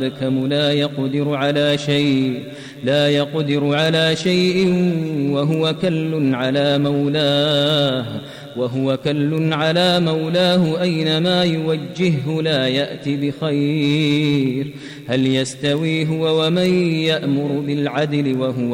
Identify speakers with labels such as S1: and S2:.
S1: الأكم لا يقدر على شيء وهو كل على مولاه أينما يوجهه لا يأتي بخير. هل يستوي هو ومن يأمر بالعدل وهو